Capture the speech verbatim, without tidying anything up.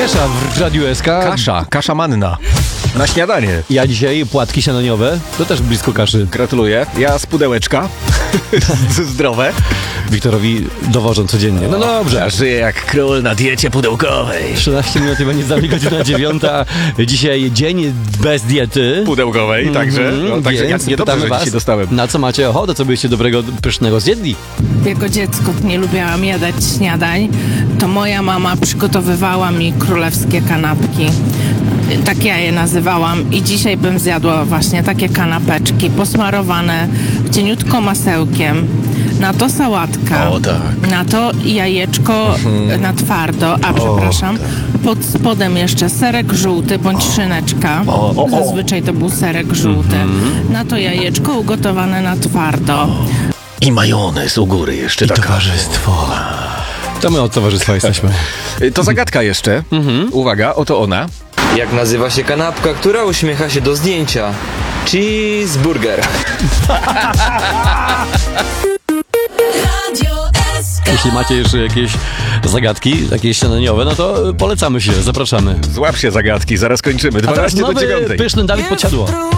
Kesha w Radiu S K. Kasza, kasza manna. Na śniadanie. Ja dzisiaj płatki śniadaniowe, to też blisko kaszy. Gratuluję. Ja z pudełeczka. Zdrowe. Wiktorowi dowożą codziennie. No dobrze. Ja żyję jak król na diecie pudełkowej. trzynaście minut i będzie za nami godzina dziewiąta. Dzisiaj dzień bez diety. Pudełkowej, także. No, także Więc ja nie dobrze, pytamy że was, dzisiaj dostałem. na co macie ochotę, co byście dobrego, pysznego zjedli? Jako dziecko nie lubiałam jadać śniadań, to moja mama przygotowywała mi królewskie kanapki. Tak ja je nazywałam i dzisiaj bym zjadła właśnie takie kanapeczki posmarowane cieniutko masełkiem. Na to sałatka, O, tak. na to jajeczko na twardo, a przepraszam, pod spodem jeszcze serek żółty bądź szyneczka. O, o, o. Zazwyczaj to był serek żółty. Na to jajeczko ugotowane na twardo. I majonez u góry jeszcze taka. Towarzystwo. To my od towarzystwa jesteśmy. To zagadka jeszcze. Uwaga, oto ona. Jak nazywa się kanapka, która uśmiecha się do zdjęcia? Cheeseburger. Jeśli macie jeszcze jakieś zagadki, takie śniadaniowe, no to polecamy się, zapraszamy. Złap się zagadki, zaraz kończymy. A teraz dwanaście do nowy, dziewiątej. pyszny Dawid Podsiadło.